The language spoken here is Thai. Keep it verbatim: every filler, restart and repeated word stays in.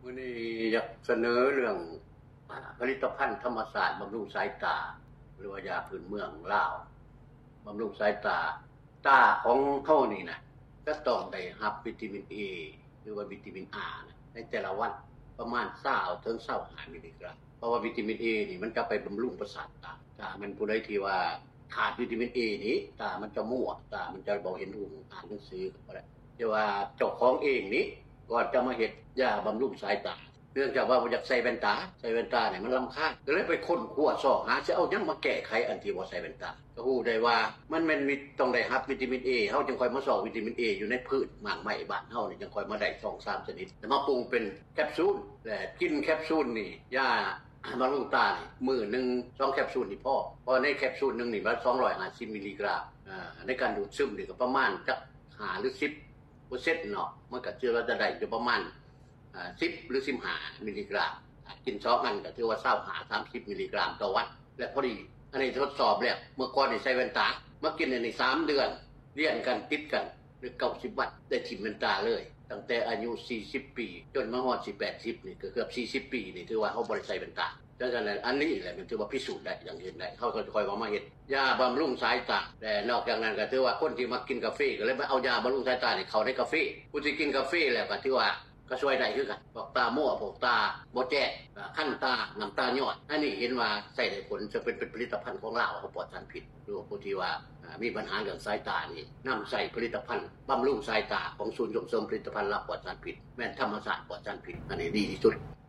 มื้อนี้อยากเสนอเรื่องผลิตภัณฑ์ธรรมศาสตร์บำรุงสายตาหรือว่ายาพื้นเมืองลาวบำรุงสายตาตาของเฮานี่นะก็ต้องได้รับวิตามิน A หรือว่าวิตามิน R นะในแต่ละวันประมาณ20ถึงยี่สิบห้ามิลลิกรัมเพราะว่าวิตามิน A นี่มันจะไปบำรุงประสาทตาถ้ามันผู้ใดที่ว่าขาดวิตามิน A นี้ตามันจะมั่วตามันจะบ่เห็นรูปอ่านหนังสือก็ได้แต่ว่าเจ้าของเองนี้ก่อนจะมาเฮ็ดยาบำรุงสายตาเนื่องจากว่าบ่อยากใส่แว่นตาใส่แว่นตาเนี่ยมันรำคาญก็เลยไปค้นคว้าซอกหาจะเอาหยังมาแก้ไขอันที่บ่ใส่แว่นตาก็ฮู้ได้ว่ามันแม่นมีต้องได้รับวิตามิน A เฮาจึงค่อยมาสอกวิตามิน A อยู่ในพืชหมากไม้บ้านเฮานี่จึงค่อยมาได้ สองสาม ชนิดแล้วมาปรุงเป็นแคปซูลและกินแคปซูลนี่ยาบำรุงตานี่มื้อนึงสองแคปซูลนี่พอเพราะในแคปซูลนึงนี่มันสองร้อยห้าสิบมิลลิกรัมอ่าในการดูดซึมนี่ก็ประมาณจักห้าหรือสิบเปอร์เซ็นต์ เนาะมันก็ถือว่าจะได้อยู่ประมาณอ่าสิบหรือสิบห้ามิลลิกรัมกินสองอันก็ถือว่ายี่สิบห้า สามสิบมิลลิกรัมต่อวันและพอดีอันนี้ทดสอบแล้วเมื่อก่อนนี่ใส่แว่นตามากินในสามเดือนเรียนกันติดกันหรือเก้าสิบวันได้ทิ่มแว่นตาเลยตั้งแต่อายุสี่สิบปีจนมาฮอดสิแปดสิบนี่ก็เกือบสี่สิบปีนี่ถือว่าเฮาบ่ได้ใส่แว่นตาดังนั้นอันนี้แหละมันถือว่าพิสูจน์ได้อย่างเห็นได้เฮาก็ค่อยมาเฮ็ดยาบำรุงสายตาแต่นอกจากนั้นก็ถือว่าคนที่มากินกาแฟก็เลยมาเอายาบำรุงสายตานี่เข้าในกาแฟผู้ที่กินกาแฟแล้วก็ถือว่าก็ช่วยได้คือกันพวกตามั่วพวกตาบ่แจ้งคันตาน้ำตาย้อนอันนี้เห็นว่าใช้ได้ผลจะเป็นเป็นผลิตภัณฑ์ของลาวเขาปลอดสารพิษหรือผู้ที่ว่ามีปัญหาเรื่องสายตานี่นำใส่ผลิตภัณฑ์บำรุงสายตาของศูนย์ส่งเสริมผลิตภัณฑ์ลาวปลอดสารพิษแม่นธรรมศาสตร์ปลอดสารพิษอันนี้ดีที่สุด